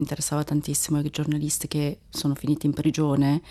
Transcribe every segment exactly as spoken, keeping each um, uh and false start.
interessava tantissimo i giornalisti che sono finiti in prigione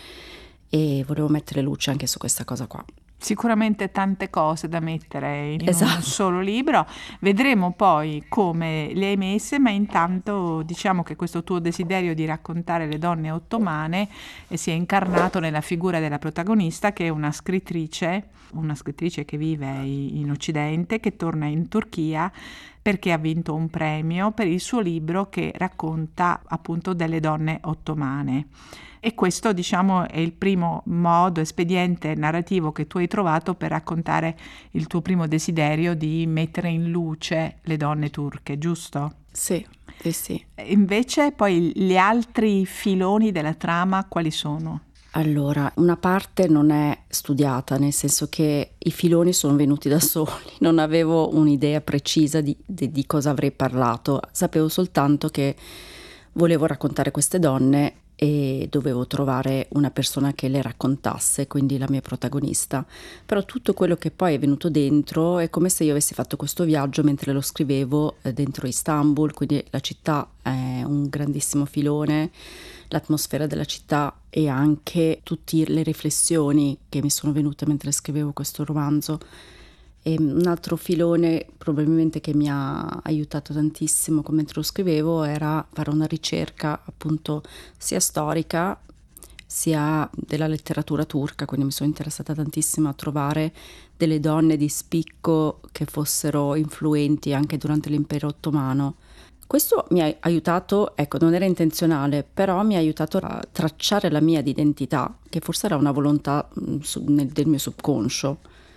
e volevo mettere luce anche su questa cosa qua. Sicuramente tante cose da mettere in Esatto. un solo libro, vedremo poi come le hai messe, ma intanto diciamo che questo tuo desiderio di raccontare le donne ottomane si è incarnato nella figura della protagonista, che è una scrittrice, una scrittrice che vive in Occidente, che torna in Turchia perché ha vinto un premio per il suo libro che racconta appunto delle donne ottomane. E questo, diciamo, è il primo modo, espediente narrativo che tu hai trovato per raccontare il tuo primo desiderio di mettere in luce le donne turche, giusto? Sì, sì, sì. Invece poi gli altri filoni della trama quali sono? Allora, una parte non è studiata, nel senso che i filoni sono venuti da soli, non avevo un'idea precisa di, di, di cosa avrei parlato, sapevo soltanto che volevo raccontare queste donne e dovevo trovare una persona che le raccontasse, quindi la mia protagonista. Però tutto quello che poi è venuto dentro è come se io avessi fatto questo viaggio mentre lo scrivevo dentro Istanbul, quindi la città è un grandissimo filone, l'atmosfera della città e anche tutte le riflessioni che mi sono venute mentre scrivevo questo romanzo. E un altro filone probabilmente che mi ha aiutato tantissimo mentre lo scrivevo era fare una ricerca appunto sia storica sia della letteratura turca, quindi mi sono interessata tantissimo a trovare delle donne di spicco che fossero influenti anche durante l'impero ottomano. Questo mi ha aiutato, ecco, non era intenzionale, però mi ha aiutato a tracciare la mia identità, che forse era una volontà mh, su, nel, del mio subconscio.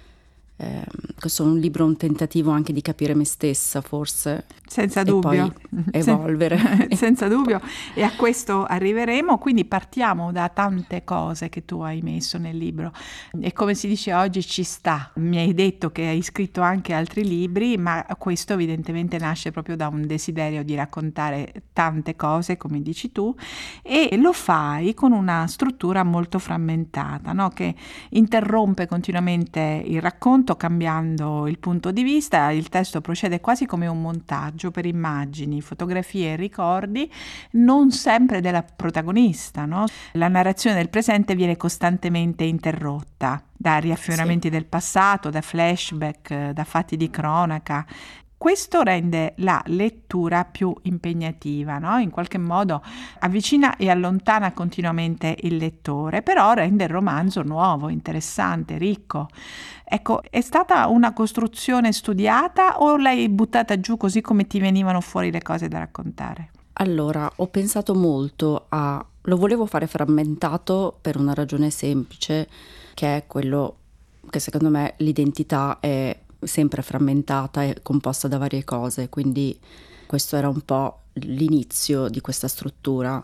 Eh, questo è un libro, un tentativo anche di capire me stessa, forse. Senza e dubbio. poi evolvere. Senza dubbio, e a questo arriveremo, quindi partiamo da tante cose che tu hai messo nel libro e come si dice oggi ci sta. Mi hai detto che hai scritto anche altri libri, ma questo evidentemente nasce proprio da un desiderio di raccontare tante cose, come dici tu, e lo fai con una struttura molto frammentata, no? Che interrompe continuamente il racconto cambiando il punto di vista. Il testo procede quasi come un montaggio per immagini, fotografie e ricordi, non sempre della protagonista, no? La narrazione del presente viene costantemente interrotta da riaffioramenti Sì. del passato, da flashback, da fatti di cronaca. Questo rende la lettura più impegnativa, no? In qualche modo avvicina e allontana continuamente il lettore, però rende il romanzo nuovo, interessante, ricco. Ecco, è stata una costruzione studiata o l'hai buttata giù così come ti venivano fuori le cose da raccontare? Allora, ho pensato molto a... Lo volevo fare frammentato per una ragione semplice, che è quello che secondo me l'identità è sempre frammentata e composta da varie cose, quindi questo era un po' l'inizio di questa struttura.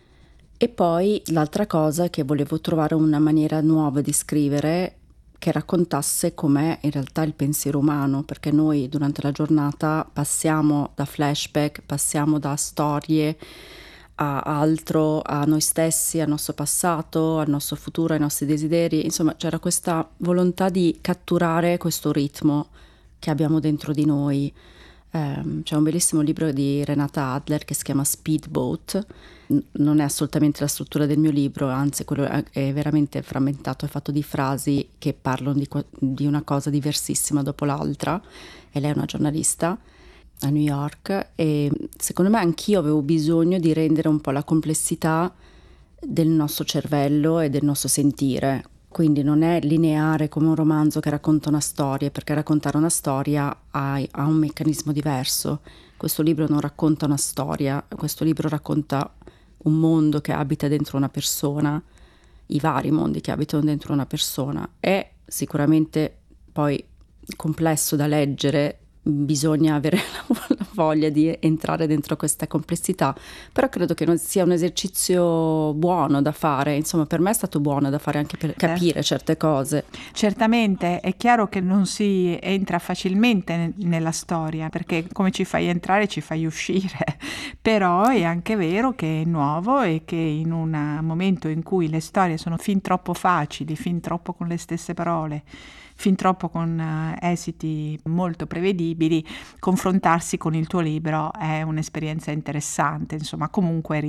E poi l'altra cosa è che volevo trovare una maniera nuova di scrivere che raccontasse com'è in realtà il pensiero umano, perché noi durante la giornata passiamo da flashback, passiamo da storie a altro, a noi stessi, al nostro passato, al nostro futuro, ai nostri desideri. Insomma, c'era questa volontà di catturare questo ritmo che abbiamo dentro di noi. Um, c'è un bellissimo libro di Renata Adler che si chiama Speedboat. N- non è assolutamente la struttura del mio libro, anzi quello è, è veramente frammentato, è fatto di frasi che parlano di, di una cosa diversissima dopo l'altra, e lei è una giornalista a New York e secondo me anch'io avevo bisogno di rendere un po' la complessità del nostro cervello e del nostro sentire. Quindi non è lineare come un romanzo che racconta una storia, perché raccontare una storia ha, ha un meccanismo diverso. Questo libro non racconta una storia, questo libro racconta un mondo che abita dentro una persona, i vari mondi che abitano dentro una persona. È sicuramente poi complesso da leggere, bisogna avere la voglia di entrare dentro questa complessità, però credo che non sia un esercizio buono da fare, insomma per me è stato buono da fare anche per capire certe cose. Certamente è chiaro che non si entra facilmente nella storia, perché come ci fai entrare ci fai uscire, però è anche vero che è nuovo e che in un momento in cui le storie sono fin troppo facili, fin troppo con le stesse parole, fin troppo con uh, esiti molto prevedibili, confrontarsi con il tuo libro è un'esperienza interessante, insomma comunque